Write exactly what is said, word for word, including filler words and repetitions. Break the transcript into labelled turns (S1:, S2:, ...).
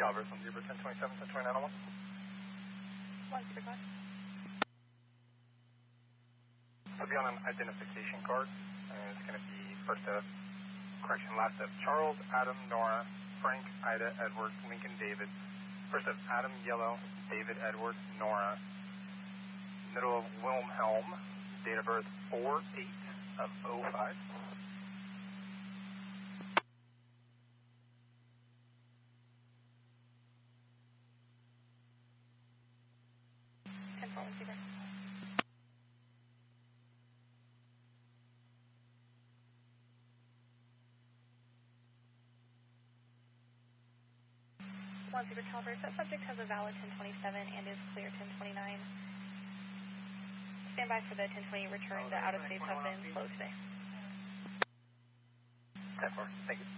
S1: Calvert from Zebra ten twenty-seven, ten twenty-nine oh one.
S2: One Zebra five.
S1: It'll be on an identification card, and it's going to be first of, correction, last of Charles, Adam, Nora, Frank, Ida, Edward, Lincoln, David. First of Adam, Yellow, David, Edward, Nora. Middle of Wilhelm, date of birth four eight of oh five.
S2: ten four, one Zebra. One Zebra Calvert, that subject has a valid ten twenty-seven and is clear ten twenty-nine. Stand by for the ten twenty return. The out-of-states have been slow today.
S1: ten four, thank you.